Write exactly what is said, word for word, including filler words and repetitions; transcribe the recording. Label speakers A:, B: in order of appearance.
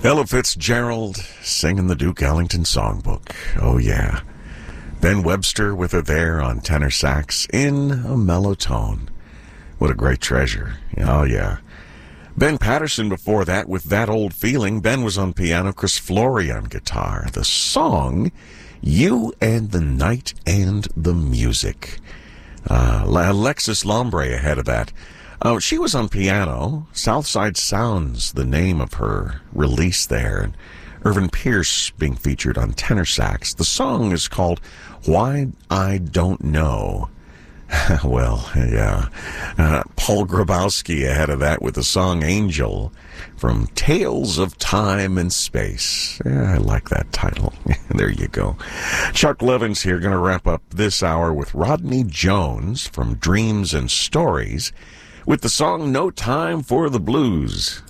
A: Ella Fitzgerald singing the Duke Ellington songbook. Oh, yeah. Ben Webster with her there on tenor sax in a mellow tone. What a great treasure. Oh, yeah. Ben Patterson before that with That Old Feeling. Ben was on piano, Chris Flory on guitar. The song, You and the Night and the Music. Uh, Alexis Lombre ahead of that. Uh, she was on piano. Southside Sounds, the name of her release there. And Irvin Pierce being featured on tenor sax. The song is called Why I Don't Know. Well, yeah. Uh, Paul Grabowski ahead of that with the song Angel from Tales of Time and Space. Yeah, I like that title. There you go. Chuck Levin's here, going to wrap up this hour with Rodney Jones from Dreams and Stories with the song No Time for the Blues.